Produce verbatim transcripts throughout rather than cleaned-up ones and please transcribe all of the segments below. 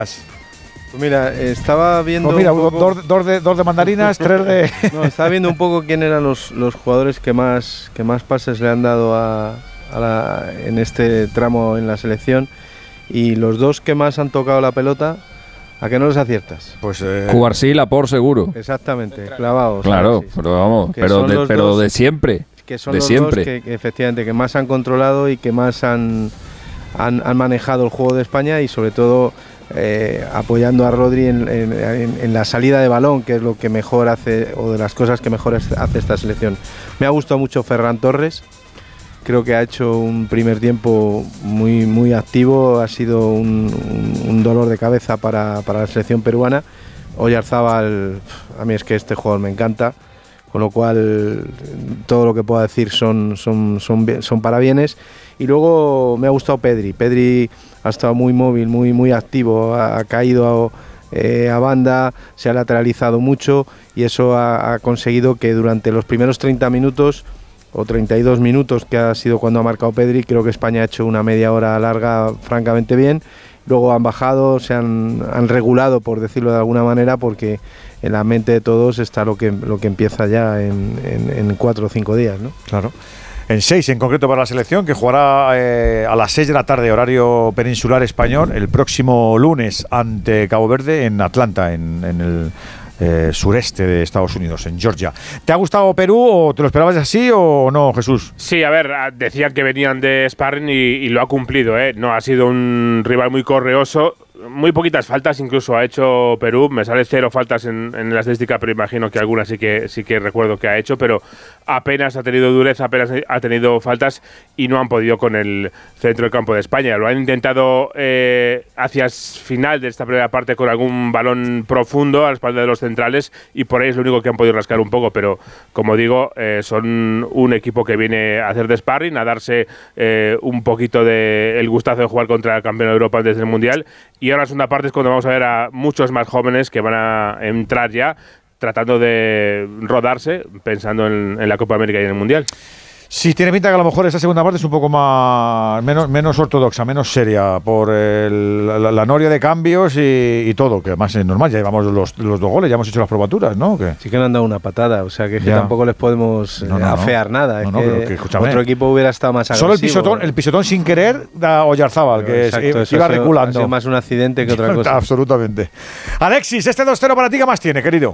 Pues mira, estaba viendo. Pues mira, un poco... dos, dos, de, dos de mandarinas, tres de. No, estaba viendo un poco quién eran los, los jugadores que más, que más pases le han dado a, a la, en este tramo en la selección. Y los dos que más han tocado la pelota, ¿a qué no los aciertas? Pues. Eh... Cubarsí, Laporte, seguro. Exactamente, clavados. Claro, sí, sí. pero vamos, pero de, pero dos, de siempre. Que son de los siempre. dos que, que efectivamente que más han controlado y que más han, han, han manejado el juego de España y sobre todo. Eh, apoyando a Rodri en, en, en, en la salida de balón, que es lo que mejor hace, o de las cosas que mejor hace esta selección. Me ha gustado mucho Ferran Torres, creo que ha hecho un primer tiempo muy, muy activo, ha sido un, un, un dolor de cabeza para, para la selección peruana. Oyarzábal, a mí es que este jugador me encanta, con lo cual todo lo que pueda decir son, son, son, son parabienes. Y luego me ha gustado Pedri, Pedri ha estado muy móvil, muy, muy activo, ha, ha caído a, eh, a banda, se ha lateralizado mucho y eso ha, ha conseguido que durante los primeros treinta minutos o treinta y dos minutos, que ha sido cuando ha marcado Pedri, creo que España ha hecho una media hora larga francamente bien. Luego han bajado, se han, han regulado, por decirlo de alguna manera, porque en la mente de todos está lo que, lo que empieza ya en, en, en cuatro o cinco días, ¿no? Claro. En seis en concreto para la selección, que jugará eh, a las seis de la tarde, horario peninsular español, el próximo lunes ante Cabo Verde en Atlanta, en, en el eh, sureste de Estados Unidos, en Georgia. ¿Te ha gustado Perú o te lo esperabas así o no, Jesús? Sí, a ver, decían que venían de sparring y, y lo ha cumplido, ¿eh? No ha sido un rival muy correoso. Muy poquitas faltas incluso ha hecho Perú, me sale cero faltas en, en la estadística, pero imagino que algunas sí que sí que recuerdo que ha hecho, pero apenas ha tenido dureza, apenas ha tenido faltas y no han podido con el centro del campo de España. Lo han intentado eh, hacia el final de esta primera parte con algún balón profundo a la espalda de los centrales y por ahí es lo único que han podido rascar un poco, pero como digo, eh, son un equipo que viene a hacer de sparring, a darse eh, un poquito de el gustazo de jugar contra el campeón de Europa desde el Mundial. Y ahora la segunda parte es cuando vamos a ver a muchos más jóvenes que van a entrar ya tratando de rodarse, pensando en, en la Copa América y en el Mundial. Sí, tiene pinta que a lo mejor esa segunda parte es un poco más menos, menos ortodoxa, menos seria, por el, la, la noria de cambios y, y todo, que además es normal, ya llevamos los, los dos goles, ya hemos hecho las probaturas, ¿no? ¿Qué? Sí que le han dado una patada, o sea que, es que tampoco les podemos no, no, afear no. nada. No, es no, que pero que, escúchame, otro equipo hubiera estado más agresivo. Solo el pisotón, el pisotón sin querer da Oyarzábal, que exacto, es, iba ha sido, reculando. Ha sido más un accidente que otra cosa. Absolutamente. Alexis, este dos cero para ti, ¿qué más tiene, querido?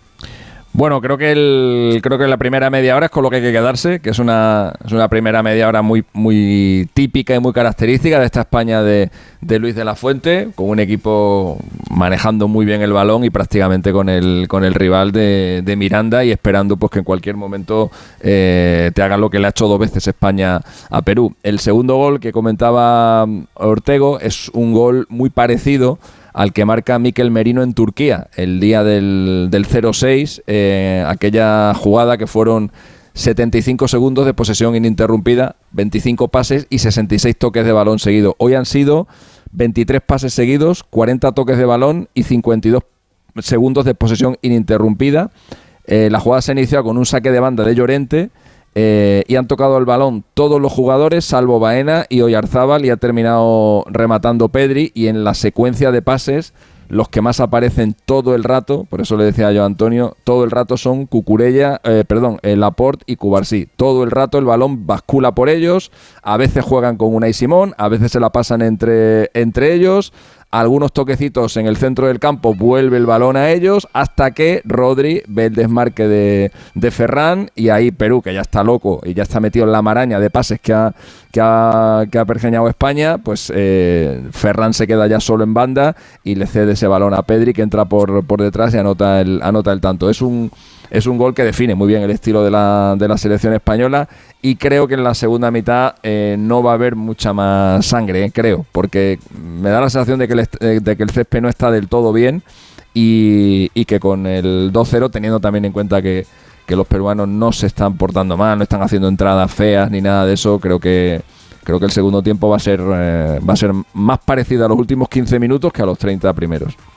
Bueno, creo que el creo que la primera media hora es con lo que hay que quedarse, que es una, es una primera media hora muy, muy típica y muy característica de esta España de, de Luis de la Fuente, con un equipo manejando muy bien el balón y prácticamente con el, con el rival de, de Miranda y esperando pues que en cualquier momento eh, te hagan lo que le ha hecho dos veces España a Perú. El segundo gol que comentaba Ortego es un gol muy parecido al que marca Mikel Merino en Turquía, el día del, del cero seis, eh, aquella jugada que fueron setenta y cinco segundos de posesión ininterrumpida, veinticinco pases y sesenta y seis toques de balón seguidos. Hoy han sido veintitrés pases seguidos, cuarenta toques de balón y cincuenta y dos segundos de posesión ininterrumpida. Eh, la jugada se inició con un saque de banda de Llorente, Eh, y han tocado el balón todos los jugadores salvo Baena y Oyarzábal y ha terminado rematando Pedri y en la secuencia de pases los que más aparecen todo el rato, por eso le decía yo a Antonio, todo el rato son Cucurella, eh, perdón, eh, Laporte y Cubarsí. Todo el rato el balón bascula por ellos, a veces juegan con Unai Simón, a veces se la pasan entre, entre ellos, algunos toquecitos en el centro del campo, vuelve el balón a ellos, hasta que Rodri ve el desmarque de, de Ferran y ahí Perú, que ya está loco y ya está metido en la maraña de pases que ha, que ha, que ha pergeñado España, pues eh, Ferran se queda ya solo en banda y le cede ese balón a Pedri, que entra por, por detrás y anota el, anota el tanto. Es un, es un gol que define muy bien el estilo de la, de la selección española y creo que en la segunda mitad eh, no va a haber mucha más sangre, eh, creo, porque me da la sensación de que el, de que el césped no está del todo bien y, y que con el dos cero, teniendo también en cuenta que, que los peruanos no se están portando mal, no están haciendo entradas feas ni nada de eso, creo que creo que el segundo tiempo va a ser eh, va a ser más parecido a los últimos quince minutos que a los treinta primeros.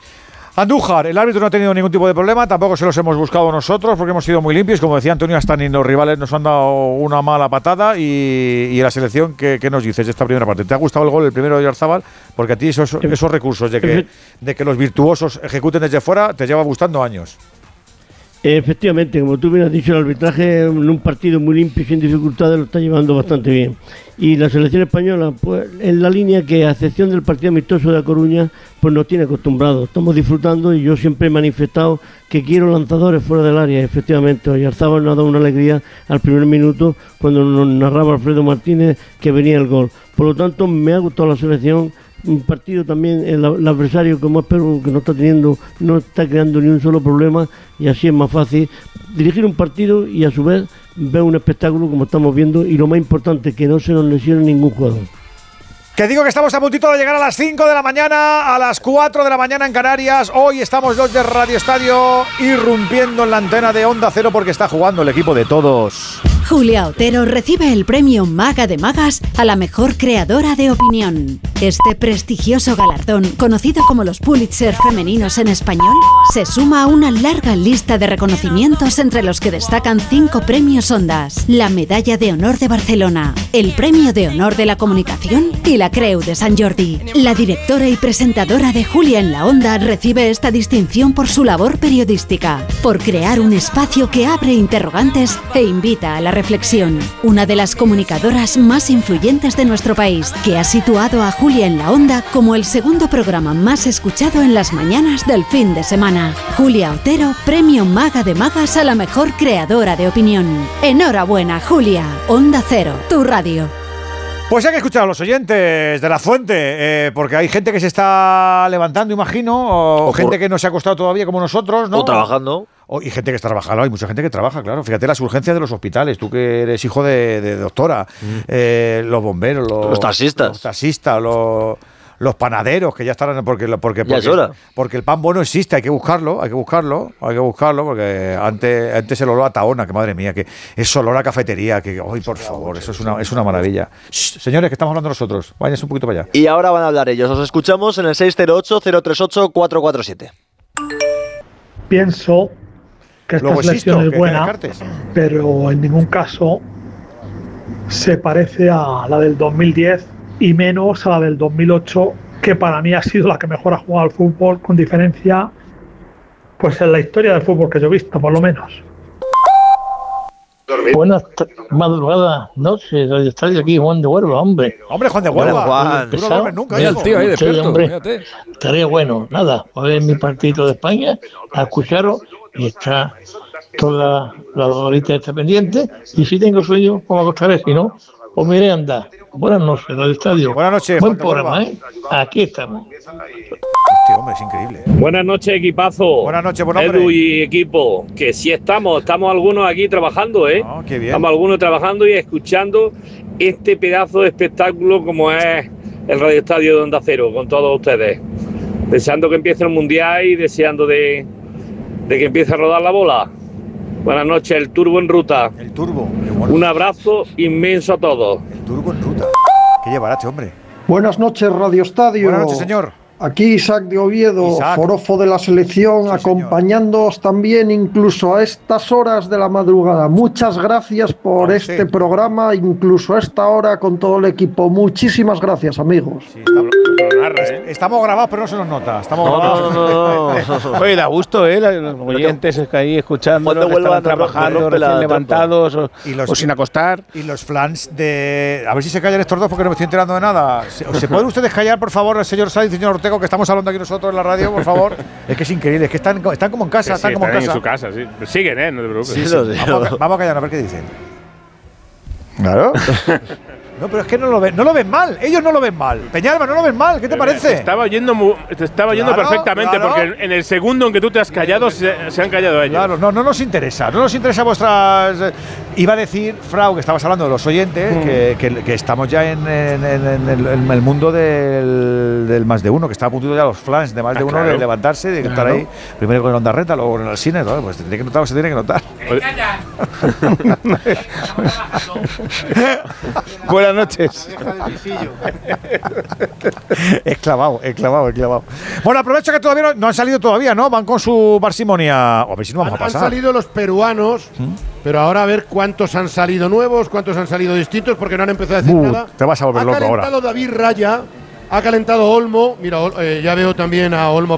Andújar, el árbitro no ha tenido ningún tipo de problema, tampoco se los hemos buscado nosotros porque hemos sido muy limpios. Como decía Antonio, hasta ni los rivales nos han dado una mala patada. Y, y la selección, ¿qué, ¿qué nos dices de esta primera parte? ¿Te ha gustado el gol, el primero de Oyarzabal? Porque a ti esos, esos recursos de que, de que los virtuosos ejecuten desde fuera te lleva gustando años. Efectivamente, como tú bien has dicho, el arbitraje en un partido muy limpio y sin dificultades lo está llevando bastante bien. Y la selección española, pues en la línea que, a excepción del partido amistoso de A Coruña, pues nos tiene acostumbrados. Estamos disfrutando y yo siempre he manifestado que quiero lanzadores fuera del área. Efectivamente, Oyarzabal nos ha dado una alegría al primer minuto cuando nos narraba Alfredo Martínez que venía el gol. Por lo tanto, me ha gustado la selección. Un partido también, el, el adversario, como espero que no está teniendo, no está creando ni un solo problema, y así es más fácil dirigir un partido y a su vez ver un espectáculo como estamos viendo, y lo más importante, que no se nos lesione ningún jugador. Que digo que estamos a puntito de llegar a las cinco de la mañana, a las cuatro de la mañana en Canarias. Hoy estamos los de Radio Estadio irrumpiendo en la antena de Onda Cero porque está jugando el equipo de todos. Julia Otero recibe el premio Maga de Magas a la mejor creadora de opinión. Este prestigioso galardón, conocido como los Pulitzer femeninos en español, se suma a una larga lista de reconocimientos entre los que destacan cinco premios Ondas, la Medalla de Honor de Barcelona, el Premio de Honor de la Comunicación y la Creu de Sant Jordi. La directora y presentadora de Julia en la Onda recibe esta distinción por su labor periodística, por crear un espacio que abre interrogantes e invita a la reflexión. Una de las comunicadoras más influyentes de nuestro país, que ha situado a Julia en la Onda como el segundo programa más escuchado en las mañanas del fin de semana. Julia Otero, premio Maga de Magas a la mejor creadora de opinión. Enhorabuena, Julia. Onda Cero, tu radio. Pues hay que escuchar a los oyentes de La Fuente, eh, porque hay gente que se está levantando, imagino, o, o gente por... que no se ha acostado todavía como nosotros, ¿no? O trabajando. O, y gente que está trabajando, hay mucha gente que trabaja, claro. Fíjate las urgencias de los hospitales, tú que eres hijo de, de doctora, mm. eh, los bomberos, los, los taxistas, los, taxistas, los, los panaderos que ya estarán, porque, porque, porque, ya es hora. Porque el pan bueno existe, hay que buscarlo, hay que buscarlo, hay que buscarlo, porque antes, antes el olor a Tahona, que madre mía, que es olor a cafetería, que, ay, por favor, eso es una, es una maravilla. Shh, señores, que estamos hablando nosotros, váyanse un poquito para allá. Y ahora van a hablar ellos, os escuchamos en el seis cero ocho, cero tres ocho, cuatro cuatro siete. Pienso que esta Luego selección existo, es buena, pero en ningún caso se parece a la del dos mil diez y menos a la del dos mil ocho, que para mí ha sido la que mejor ha jugado al fútbol, con diferencia, pues en la historia del fútbol que yo he visto, por lo menos. Buenas madrugadas, noches, Radio Estadio, aquí Juan de Huelva, hombre. Hombre, Juan de Huelva, Juan. tú no duermes nunca, mira el tío ahí despierto, hombre, fíjate. Estaría bueno, nada, a ver mi partido de España, a escucharos, y está toda la horita está pendiente, y si tengo sueño, pues me acostaré, si no, pues me iré a andar. Buenas noches, Radio Estadio. Buenas noches, buen Juan de programa, Huelva. ¿eh? Aquí estamos. Este hombre es increíble, ¿eh? Buenas noches, equipazo. Buenas noches, buen hombre. Edu y equipo, que sí estamos, estamos algunos aquí trabajando, ¿eh? Oh, qué bien. Estamos algunos trabajando y escuchando este pedazo de espectáculo como es el Radio Estadio de Onda Cero, con todos ustedes. Deseando que empiece el Mundial y deseando de, de que empiece a rodar la bola. Buenas noches, el Turbo en ruta. El Turbo, qué bueno. Un abrazo inmenso a todos. El Turbo en ruta. ¿Qué llevará este hombre? Buenas noches, Radio Estadio. Buenas noches, señor. Aquí Isaac de Oviedo, Isaac. forofo de la selección, Sí, acompañándoos también incluso a estas horas de la madrugada. Muchas gracias por Ah, este sí. programa, incluso a esta hora con todo el equipo. Muchísimas gracias, amigos. Sí, está- Lo narra, ¿eh? estamos grabados, pero no se nos nota. Estamos No, grabados. no, no, no, no. Oye, da gusto, ¿eh? Los oyentes es que ahí escuchando, Cuando que vuelvan, están no rompe- trabajando, no rompe la recién trampa. levantados o, Y los- o sin acostar. Y los flans de... A ver si se callan estos dos porque no me estoy enterando de nada. ¿Se, ¿se pueden ustedes callar, por favor, el señor Sáenz y el señor Ortego, que estamos hablando aquí nosotros en la radio, por favor? Es que es increíble, es que están, están como en casa, Sí, están sí, como en están casa. en su casa, sí. Siguen, ¿eh? No te preocupes. Sí, lo sé. Vamos, a, vamos a callar a ver qué dicen. Claro. No, pero es que no lo ven, no lo ven mal. Ellos no lo ven mal. Peñalba, no lo ven mal. ¿Qué te Te parece? estaba oyendo, mu- te estaba oyendo Claro, perfectamente, claro. porque en el segundo en que tú te has callado, se, se han callado ellos. Claro, no, no nos interesa, no nos interesa vuestras... eh, Iba a decir, Frau, que estabas hablando de los oyentes, Mm. que, que- que estamos ya en, en- en- en el, en el mundo del, del más de uno, que está a punto ya los flans de más de Ah, uno claro. de levantarse, de estar Claro. ahí, primero con el Onda Reta, luego con el cine, ¿no? Pues se tiene que notar, se tiene que notar. Buenas Buenas noches. Es clavado, es clavado, es clavado. Bueno, aprovecho que todavía no, no han salido todavía, ¿no? Van con su parsimonia. O a ver si no vamos han, a pasar. Han salido los peruanos, ¿Mm? pero ahora a ver cuántos han salido nuevos, cuántos han salido distintos, porque no han empezado a decir uh, nada. Te vas a volver ha loco ahora. Ha calentado David Raya, ha calentado Olmo. Mira, eh, ya veo también a Olmo